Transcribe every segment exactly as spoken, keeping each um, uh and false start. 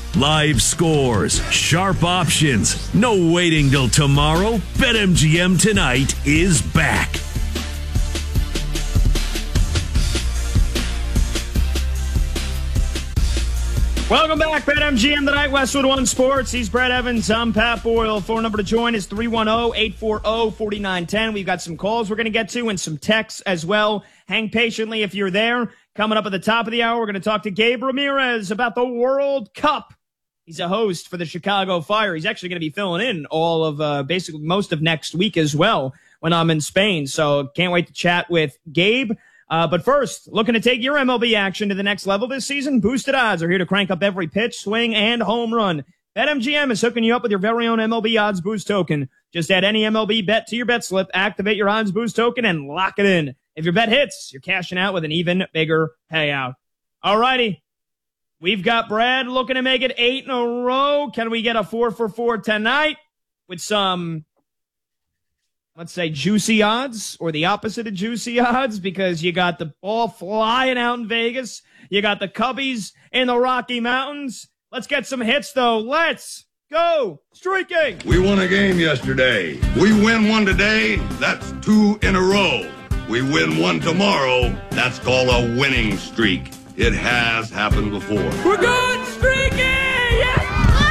Live scores, sharp options, no waiting till tomorrow. BetMGM Tonight is back. Welcome back, BetMGM Tonight, Westwood One Sports. He's Brad Evans. I'm Pat Boyle. Phone number to join is three one zero, eight four zero, four nine one zero. We've got some calls we're going to get to and some texts as well. Hang patiently if you're there. Coming up at the top of the hour, we're going to talk to Gabe Ramirez about the World Cup. He's a host for the Chicago Fire. He's actually going to be filling in all of, uh, basically most of next week as well when I'm in Spain. So can't wait to chat with Gabe. Uh, but first, looking to take your M L B action to the next level this season? Boosted Odds are here to crank up every pitch, swing, and home run. BetMGM is hooking you up with your very own M L B Odds Boost token. Just add any M L B bet to your bet slip, activate your Odds Boost token, and lock it in. If your bet hits, you're cashing out with an even bigger payout. All righty. We've got Brad looking to make it eight in a row. Can we get a four for four tonight with some, let's say, juicy odds, or the opposite of juicy odds, because you got the ball flying out in Vegas. You got the Cubbies in the Rocky Mountains. Let's get some hits, though. Let's go streaking. We won a game yesterday. We win one today. That's two in a row. We win one tomorrow. That's called a winning streak. It has happened before. We're good streaking! Yes!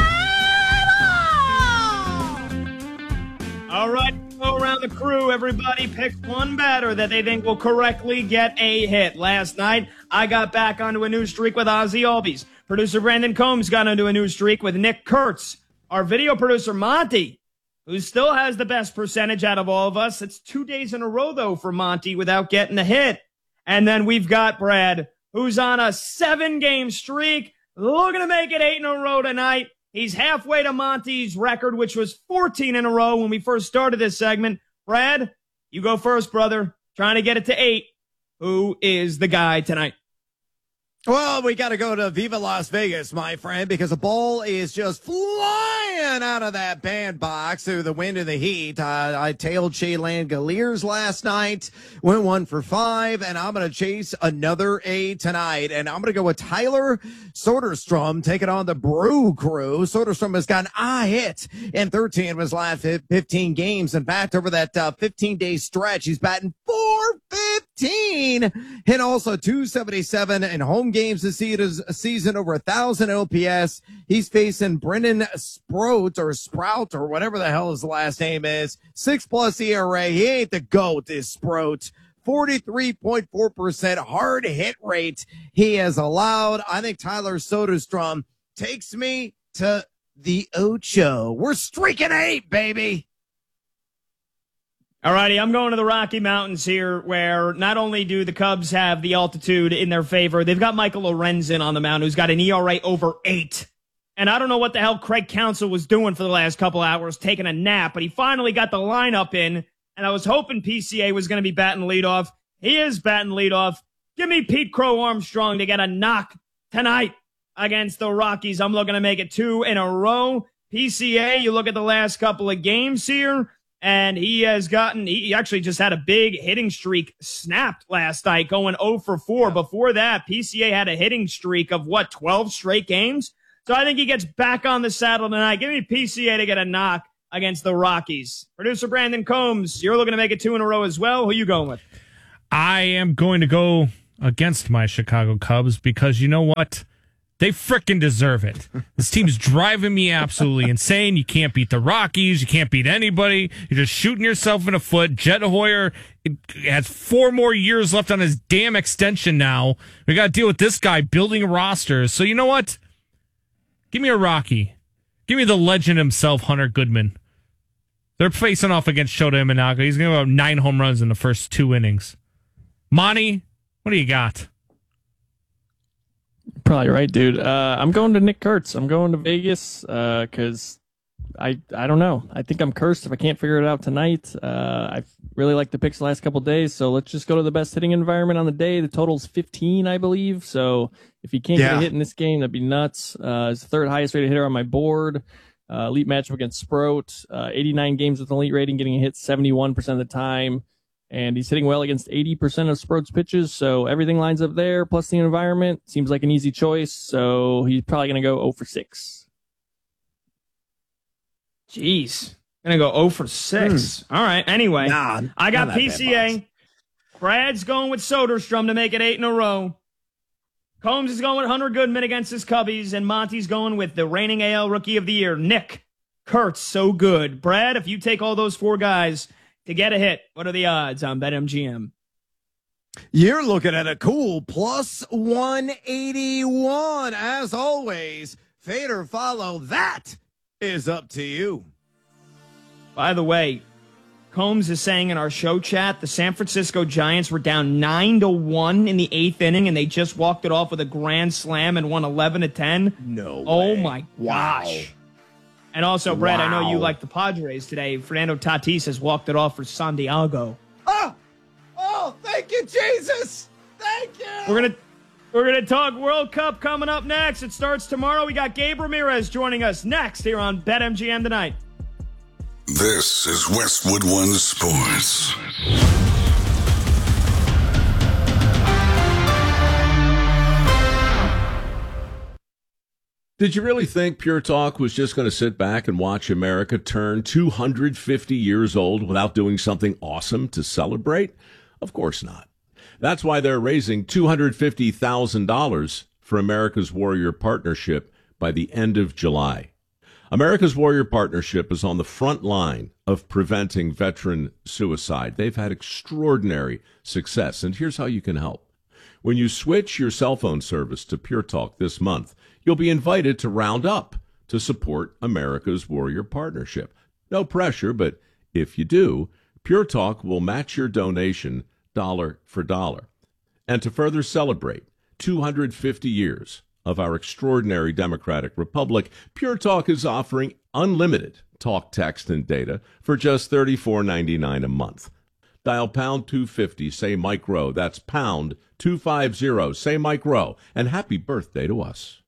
All right. Go around the crew, everybody pick one batter that they think will correctly get a hit. Last night, I got back onto a new streak with Ozzy Albies. Producer Brandon Combs got onto a new streak with Nick Kurtz. Our video producer, Monty, who still has the best percentage out of all of us. It's two days in a row, though, for Monty without getting a hit. And then we've got Brad, who's on a seven-game streak, looking to make it eight in a row tonight. He's halfway to Monty's record, which was fourteen in a row when we first started this segment. Brad, you go first, brother. Trying to get it to eight. Who is the guy tonight? Well, we got to go to Viva Las Vegas, my friend, because the ball is just flying out of that bandbox through the wind and the heat. Uh, I tailed Shea Langoliers last night, went one for five, and I'm going to chase another A tonight. And I'm going to go with Tyler Soderstrom taking on the Brew Crew. Soderstrom has got an I hit in thirteen of his last fifteen games. In fact, over that uh, fifteen-day stretch, he's batting four fifteen, hit also two seventy-seven in home games this season, over a thousand O P S. He's facing Brendan Sprout or Sprout or whatever the hell his last name is. Six plus E R A. He ain't the GOAT, this Sprout. forty-three point four percent hard hit rate he has allowed. I think Tyler Soderstrom takes me to the Ocho. We're streaking eight, baby. All righty, I'm going to the Rocky Mountains here, where not only do the Cubs have the altitude in their favor, they've got Michael Lorenzen on the mound, who's got an E R A over eight. And I don't know what the hell Craig Counsell was doing for the last couple hours, taking a nap, but he finally got the lineup in, and I was hoping P C A was going to be batting leadoff. He is batting leadoff. Give me Pete Crow Armstrong to get a knock tonight against the Rockies. I'm looking to make it two in a row. P C A, you look at the last couple of games here, and he has gotten, he actually just had a big hitting streak snapped last night, going oh for four. Yeah. Before that, P C A had a hitting streak of, what, twelve straight games? So I think he gets back on the saddle tonight. Give me P C A to get a knock against the Rockies. Producer Brandon Combs, you're looking to make it two in a row as well. Who are you going with? I am going to go against my Chicago Cubs because you know what? They frickin' deserve it. This team's driving me absolutely insane. You can't beat the Rockies. You can't beat anybody. You're just shooting yourself in the foot. Jed Hoyer has four more years left on his damn extension now. We got to deal with this guy building rosters. So you know what? Give me a Rocky. Give me the legend himself, Hunter Goodman. They're facing off against Shota Imanaga. He's going to have nine home runs in the first two innings. Monty, what do you got? Probably right, dude. Uh, I'm going to Nick Kurtz. I'm going to Vegas because uh, I I don't know. I think I'm cursed if I can't figure it out tonight. Uh, I really like the picks the last couple of days, so let's just go to the best hitting environment on the day. The total's fifteen, I believe. So if he can't yeah. get a hit in this game, that'd be nuts. Uh, it's the third highest rated hitter on my board. Uh, elite matchup against Sprout. Uh, eighty-nine games with an elite rating, getting a hit seventy-one percent of the time. and he's hitting well against eighty percent of Sproat's pitches, so everything lines up there, plus the environment. Seems like an easy choice, so he's probably going to go oh for six. Jeez. Gonna go oh for six. Hmm. All right, anyway. Nah, I got P C A. Brad's going with Soderstrom to make it eight in a row. Combs is going with Hunter Goodman against his Cubbies, and Monty's going with the reigning A L Rookie of the Year, Nick Kurtz. So good. Brad, if you take all those four guys to get a hit, what are the odds on BetMGM? You're looking at a cool plus one eighty-one. As always, fade or follow, that is up to you. By the way, Combs is saying in our show chat, the San Francisco Giants were down nine to one in the eighth inning, and they just walked it off with a grand slam and won eleven to ten. No way. Oh, my gosh. Wow. And also, Brad, wow. I know you like the Padres today. Fernando Tatis has walked it off for San Diego. Oh, oh, thank you, Jesus. Thank you. We're going to we're gonna talk World Cup coming up next. It starts tomorrow. We got Gabe Ramirez joining us next here on BetMGM Tonight. This is Westwood One Sports. Did you really think Pure Talk was just going to sit back and watch America turn two hundred fifty years old without doing something awesome to celebrate? Of course not. That's why they're raising two hundred fifty thousand dollars for America's Warrior Partnership by the end of July. America's Warrior Partnership is on the front line of preventing veteran suicide. They've had extraordinary success, and here's how you can help. When you switch your cell phone service to Pure Talk this month, you'll be invited to round up to support America's Warrior Partnership. No pressure, but if you do, Pure Talk will match your donation dollar for dollar. And to further celebrate two hundred fifty years of our extraordinary democratic republic, Pure Talk is offering unlimited talk, text, and data for just thirty-four ninety-nine a month. Dial pound two fifty, say Mike Rowe. That's pound two fifty, say Mike Rowe. And happy birthday to us.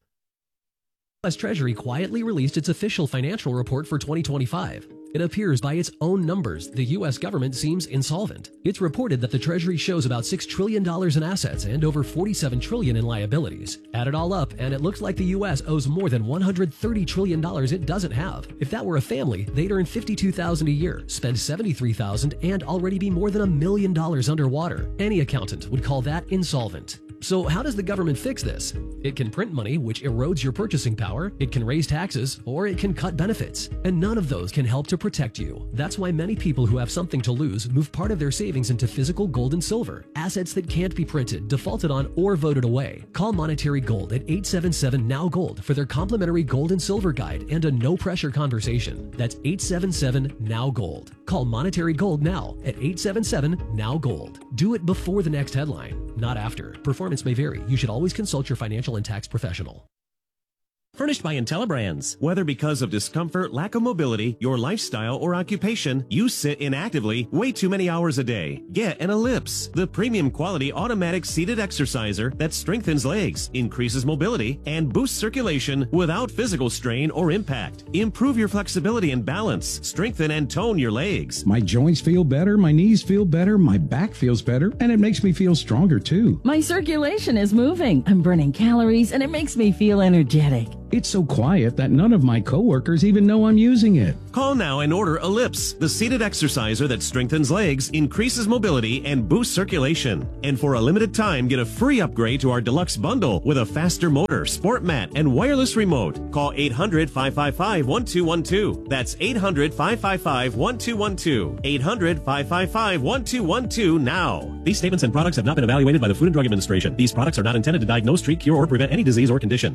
U S Treasury quietly released its official financial report for twenty twenty-five. It appears by its own numbers, the U S government seems insolvent. It's reported that the Treasury shows about six trillion dollars in assets and over forty-seven trillion dollars in liabilities. Add it all up, and it looks like the U S owes more than one hundred thirty trillion dollars it doesn't have. If that were a family, they'd earn fifty-two thousand dollars a year, spend seventy-three thousand dollars, and already be more than a million dollars underwater. Any accountant would call that insolvent. So how does the government fix this? It can print money, which erodes your purchasing power, it can raise taxes, or it can cut benefits. And none of those can help to protect you. That's why many people who have something to lose move part of their savings into physical gold and silver, assets that can't be printed, defaulted on, or voted away. Call Monetary Gold at eight seven seven, N O W Gold for their complimentary gold and silver guide and a no-pressure conversation. That's eight seven seven, N O W Gold. Call Monetary Gold now at eight seven seven, N O W Gold. Do it before the next headline, not after. Performance may vary. You should always consult your financial and tax professional. Furnished by IntelliBrands. Whether because of discomfort, lack of mobility, your lifestyle, or occupation, you sit inactively way too many hours a day. Get an Ellipse, the premium quality automatic seated exerciser that strengthens legs, increases mobility, and boosts circulation without physical strain or impact. Improve your flexibility and balance. Strengthen and tone your legs. My joints feel better, my knees feel better, my back feels better, and it makes me feel stronger too. My circulation is moving. I'm burning calories, and it makes me feel energetic. It's so quiet that none of my coworkers even know I'm using it. Call now and order Ellipse, the seated exerciser that strengthens legs, increases mobility, and boosts circulation. And for a limited time, get a free upgrade to our deluxe bundle with a faster motor, sport mat, and wireless remote. Call eight hundred, five five five, one two one two. That's eight hundred, five five five, one two one two. eight hundred, five five five, one two one two now. These statements and products have not been evaluated by the Food and Drug Administration. These products are not intended to diagnose, treat, cure, or prevent any disease or condition.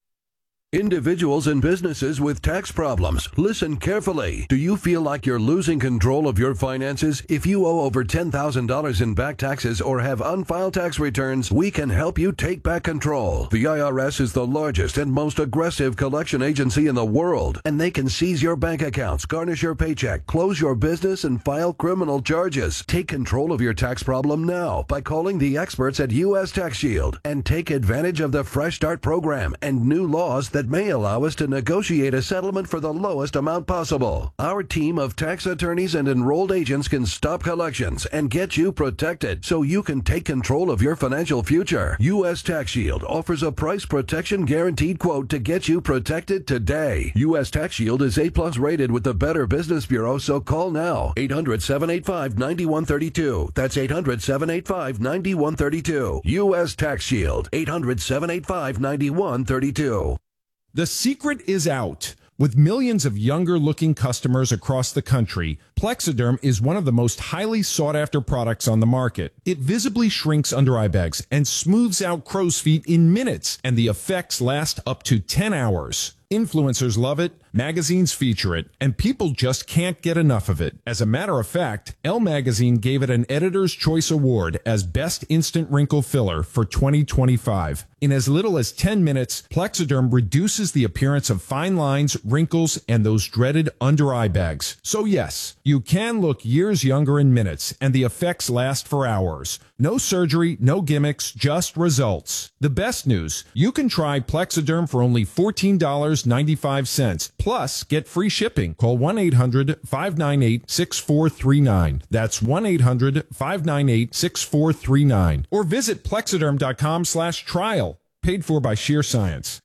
Individuals and businesses with tax problems, listen carefully. Do you feel like you're losing control of your finances? If you owe over ten thousand dollars in back taxes or have unfiled tax returns, we can help you take back control. The I R S is the largest and most aggressive collection agency in the world, and they can seize your bank accounts, garnish your paycheck, close your business, and file criminal charges. Take control of your tax problem now by calling the experts at U S Tax Shield and take advantage of the Fresh Start program and new laws that that may allow us to negotiate a settlement for the lowest amount possible. Our team of tax attorneys and enrolled agents can stop collections and get you protected so you can take control of your financial future. U S Tax Shield offers a price protection guaranteed quote to get you protected today. U S Tax Shield is A plus rated with the Better Business Bureau, so call now. eight hundred, seven eight five, nine one three two. That's eight hundred, seven eight five, nine one three two. U S Tax Shield. eight hundred, seven eight five, nine one three two. The secret is out. With millions of younger-looking customers across the country, Plexiderm is one of the most highly sought-after products on the market. It visibly shrinks under-eye bags and smooths out crow's feet in minutes, and the effects last up to ten hours. Influencers love it, magazines feature it, and people just can't get enough of it. As a matter of fact, Elle Magazine gave it an Editor's Choice Award as Best Instant Wrinkle Filler for twenty twenty-five. In as little as ten minutes, Plexiderm reduces the appearance of fine lines, wrinkles, and those dreaded under-eye bags. So yes, you can look years younger in minutes, and the effects last for hours. No surgery, no gimmicks, just results. The best news, you can try Plexiderm for only fourteen dollars and ninety-five cents. Plus, get free shipping. Call one eight hundred, five nine eight, six four three nine. That's one eight hundred, five nine eight, six four three nine. Or visit plexiderm dot com slash trial. Paid for by Sheer Science.